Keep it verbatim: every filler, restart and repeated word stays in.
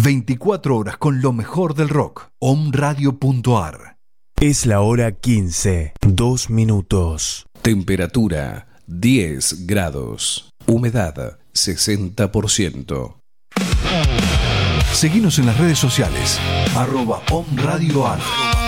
veinticuatro horas con lo mejor del rock. Omradio punto ar. Es la hora quince, dos minutos. Temperatura diez grados. Humedad sesenta por ciento. Seguinos en las redes sociales. Arroba omradioar.